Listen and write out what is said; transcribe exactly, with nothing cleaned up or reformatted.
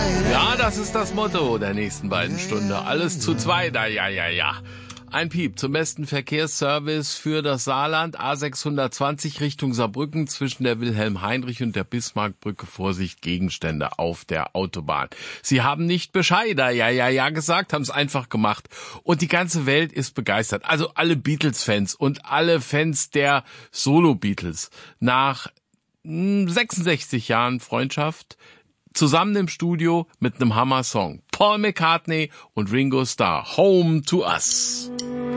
Ja, das ist das Motto der nächsten beiden Stunden. Alles zu zweit, ja, ja, ja. Ein Piep zum besten Verkehrsservice für das Saarland. A sechshundertzwanzig Richtung Saarbrücken zwischen der Wilhelm-Heinrich und der Bismarckbrücke. Vorsicht, Gegenstände auf der Autobahn. Sie haben nicht Bescheid, ja, ja, ja gesagt, haben es einfach gemacht. Und die ganze Welt ist begeistert. Also alle Beatles-Fans und alle Fans der Solo-Beatles. Nach sechsundsechzig Jahren Freundschaft zusammen im Studio mit einem Hammer-Song. Paul McCartney und Ringo Starr. Home to Us.